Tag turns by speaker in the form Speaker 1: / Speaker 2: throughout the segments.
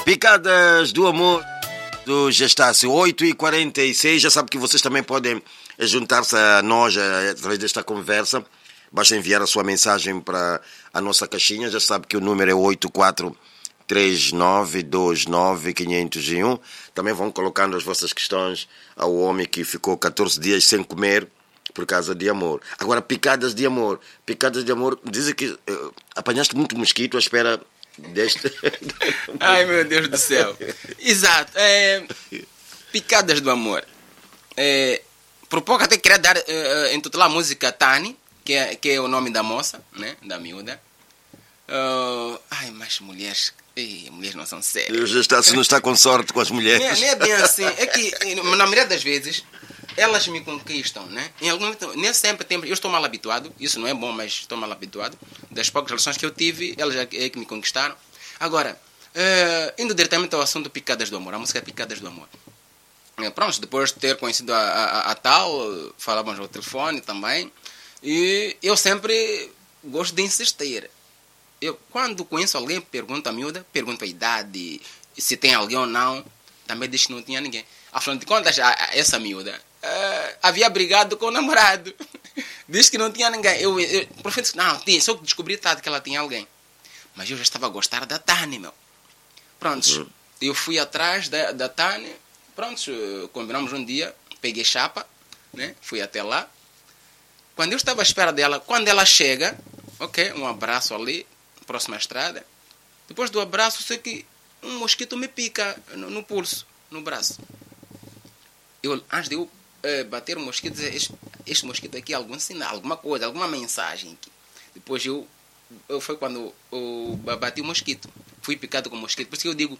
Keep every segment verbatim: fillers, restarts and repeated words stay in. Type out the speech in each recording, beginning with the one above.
Speaker 1: Picadas do Amor do Gestácio, oito e quarenta e seis. Já sabe que vocês também podem juntar-se a nós através desta conversa. Basta enviar a sua mensagem para a nossa caixinha. Já sabe que o número é oito quatro três nove dois nove cinco zero um. Também vão colocando as vossas questões ao homem que ficou catorze dias sem comer por causa de amor. Agora, picadas de amor. Picadas de amor. Dizem que uh, apanhaste muito mosquito à espera deste...
Speaker 2: Ai, meu Deus do céu. Exato. É, picadas do amor. É, por pouco até queria dar, uh, intitular a música Tani, que é, que é o nome da moça, né? Da miúda. Uh, ai, mas mulheres... Ei, mulheres não são sérias.
Speaker 1: Já está, se não está com sorte com as mulheres.
Speaker 2: Não é, não é bem assim. É que, na maioria das vezes, elas me conquistam, né? Em algum momento, nem sempre tem. Eu estou mal habituado. Isso não é bom, mas estou mal habituado. Das poucas relações que eu tive, elas é que me conquistaram. Agora, uh, indo diretamente ao assunto Picadas do Amor. A música é Picadas do Amor. Uh, pronto, depois de ter conhecido a, a, a tal, falávamos ao telefone também. E eu sempre gosto de insistir. Eu, quando conheço alguém, pergunto a miúda, pergunto a idade, se tem alguém ou não, também diz que não tinha ninguém. Afinal de contas, a, a, essa miúda uh, havia brigado com o namorado. Diz que não tinha ninguém. Eu, eu profeto, não, tinha, só descobri tarde que ela tinha alguém. Mas eu já estava a gostar da Tani, meu. Pronto, uhum. Eu fui atrás da, da Tani, pronto, combinamos um dia, peguei chapa, né, fui até lá. Quando eu estava à espera dela, quando ela chega, ok, um abraço ali, próxima estrada. Depois do abraço, sei que um mosquito me pica no, no pulso, no braço. Eu, antes de eu uh, bater o mosquito, dizer, este, este mosquito aqui é algum sinal, alguma coisa, alguma mensagem. Depois eu, eu foi quando eu bati o mosquito. Fui picado com o mosquito. Por isso que eu digo,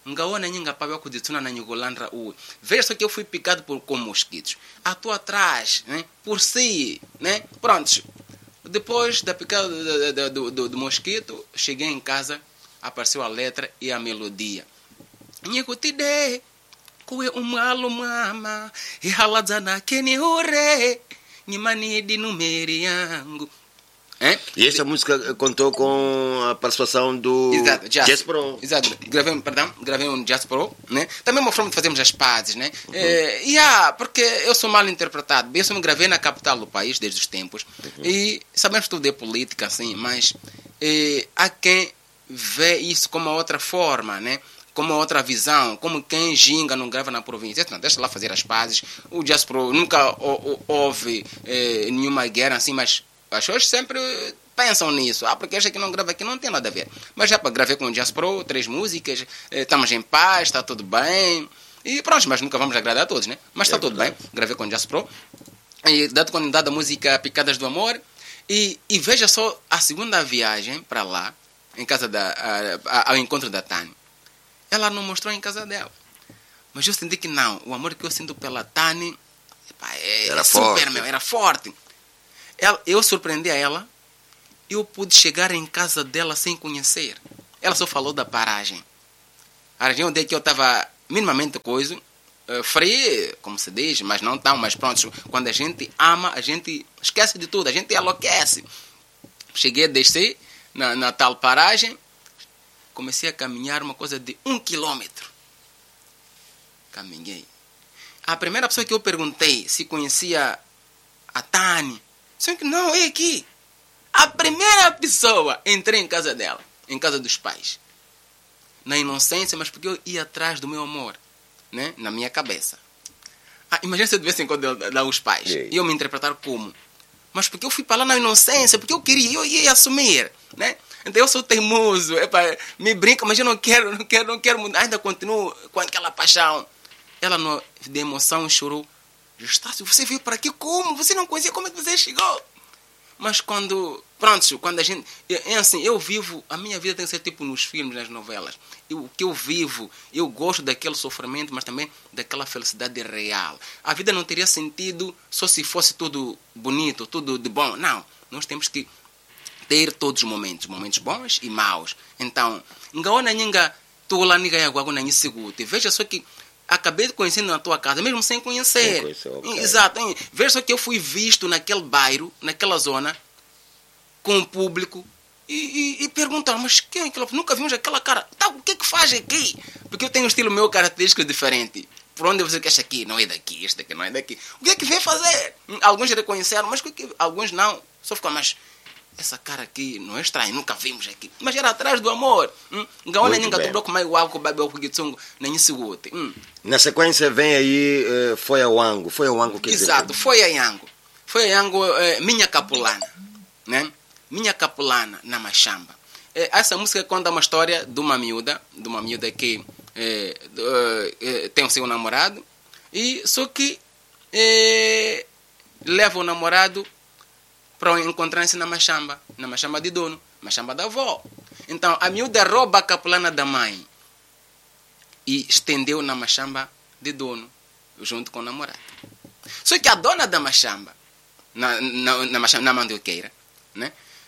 Speaker 2: veja só que eu fui picado por, com mosquitos. Estou atrás, né? Por si, né? Prontos. Depois da picada do, do, do, do, do mosquito, cheguei em casa, apareceu a letra e a melodia. Nyekutide, kue umalo mama, e haladzana keni hore, nyimani di numeri yangu. É?
Speaker 1: E esta música contou com a participação do
Speaker 2: Exato, Jazz.
Speaker 1: Jazz Pro.
Speaker 2: Exato, gravei, perdão, gravei um Jazz Pro, né? Também uma forma de fazermos as pazes, né? Uhum. É, yeah, porque eu sou mal interpretado. Eu só me gravei na capital do país desde os tempos. Uhum. E sabemos tudo de política, assim, mas é, há quem vê isso como uma outra forma, né? Como uma outra visão, como quem ginga não grava na província. Não, deixa lá fazer as pazes. O Jazz Pro nunca houve é, nenhuma guerra assim, mas as pessoas sempre pensam nisso. Ah, porque este aqui não grava aqui, não tem nada a ver. Mas já para gravei com o Jazz Pro, três músicas, estamos em paz, está tudo bem. E pronto, mas nunca vamos agradar a todos, né? Mas está é tudo bem, gravei com o Jazz Pro. E dado continuidade da música Picadas do Amor. E, e veja só a segunda viagem para lá, em casa da, a, a, ao encontro da Tani. Ela não mostrou em casa dela. Mas eu senti que não. O amor que eu sinto pela Tani epa, é,
Speaker 1: era
Speaker 2: é
Speaker 1: forte.
Speaker 2: super, meu, era forte. Ela, eu surpreendi a ela, eu pude chegar em casa dela sem conhecer. Ela só falou da paragem. A região onde é que eu estava minimamente coisa, uh, frio, como se diz, mas não tão, mas pronto, quando a gente ama, a gente esquece de tudo, a gente enlouquece. Cheguei a descer na, na tal paragem, comecei a caminhar uma coisa de um quilômetro. Caminhei. A primeira pessoa que eu perguntei se conhecia a Tani, só que não, é aqui. A primeira pessoa, entrei em casa dela, em casa dos pais. Na inocência, mas porque eu ia atrás do meu amor, né? Na minha cabeça. Ah, imagina se eu tivesse encontrado lá os pais. E eu me interpretar como? Mas porque eu fui para lá na inocência, porque eu queria, eu ia assumir, né? Então eu sou teimoso, epa, me brinca, mas eu não quero, não quero, não quero mudar. Ainda continuo com aquela paixão. Ela, no, de emoção, chorou. Gestácio, você veio para aqui como? Você não conhecia, como é que você chegou? Mas quando, pronto, quando a gente, é assim, eu vivo, a minha vida tem que ser tipo nos filmes, nas novelas. Eu, o que eu vivo, eu gosto daquele sofrimento, mas também daquela felicidade real. A vida não teria sentido só se fosse tudo bonito, tudo de bom. Não, nós temos que ter todos os momentos, momentos bons e maus. Então, ngaona ninga, tu lá ninga yaguago na inseguro. Veja só que acabei de conhecer na tua casa, mesmo sem conhecer. Sem conhecer, okay. Exato. Veja só que eu fui visto naquele bairro, naquela zona, com o público, E, e, e perguntaram, mas quem é aquela? Nunca vimos aquela cara. Tá, o que é que faz aqui? Porque eu tenho um estilo meu característico diferente. Por onde você quer este aqui? Não é daqui, este aqui não é daqui. O que é que vem fazer? Alguns reconheceram, mas que, alguns não. Só ficam, mas essa cara aqui não é estranha, nunca vimos aqui. Mas era atrás do amor. Ngaona ninguém dobrou com mais o álcool, babel com o guitzungo, nem isso gote.
Speaker 1: Na sequência vem aí, uh, foi a Wango. Foi a Wango que
Speaker 2: Exato, foi a Yango. Foi a Yango, uh, minha capulana. Né? Minha capulana na Machamba. Eh, essa música conta uma história de uma miúda, de uma miúda que eh, eh, tem o seu namorado, e só que eh, leva o namorado para encontrar-se na Machamba, na Machamba de dono, Machamba da avó. Então a miúda rouba a capulana da mãe e estendeu na Machamba de dono, junto com o namorado. Só que a dona da Machamba, na, na, na, Machamba, na Mandioqueira, né?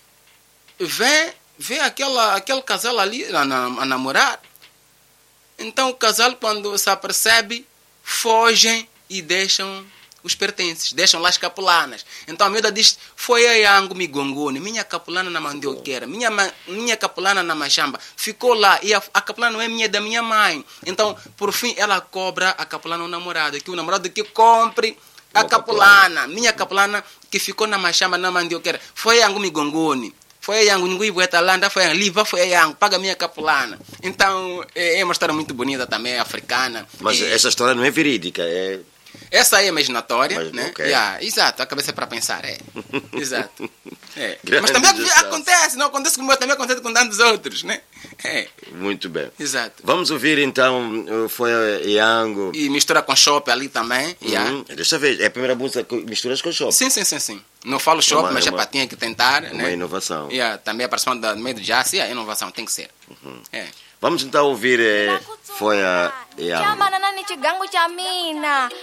Speaker 2: Vê, vê aquela, aquele casal ali a, a namorar. Então o casal, quando se apercebe, fogem e deixam os pertences, deixam lá as capulanas. Então a miúda diz, foi a Yango Migongone, minha capulana na Mandioqueira, minha, minha capulana na Machamba, ficou lá, e a, a capulana não é minha, é da minha mãe. Então, por fim, ela cobra a capulana ao namorado, que o namorado que compre a capulana, capulana, minha capulana que ficou na Machamba, na Mandioqueira, foi a Yango Migongone. Foi a Yango, ninguém vai estar lá, foi a Liva, foi a Yango, paga a minha capulana. Então, é uma história muito bonita também, africana.
Speaker 1: Mas e essa história não é verídica, é...
Speaker 2: Essa aí é imaginatória,
Speaker 1: mas,
Speaker 2: né?
Speaker 1: Okay.
Speaker 2: Yeah, exato, a cabeça é para pensar, é. Exato. É. Mas também acontece, não acontece comigo, também acontece com tantos outros, né? É.
Speaker 1: Muito bem.
Speaker 2: Exato.
Speaker 1: Vamos ouvir então, foi a Yango.
Speaker 2: E mistura com Shop ali também.
Speaker 1: Uhum.
Speaker 2: Yeah.
Speaker 1: Desta vez, é a primeira música que misturas com Shop.
Speaker 2: Sim, sim, sim, sim. Não falo Shop, uma, mas é, uma, já tinha que tentar.
Speaker 1: Uma
Speaker 2: né?
Speaker 1: inovação.
Speaker 2: Yeah, também a participação do meio do jazz, yeah, inovação, tem que ser.
Speaker 1: Uhum.
Speaker 2: É.
Speaker 1: Vamos então ouvir, é, foi a Yango.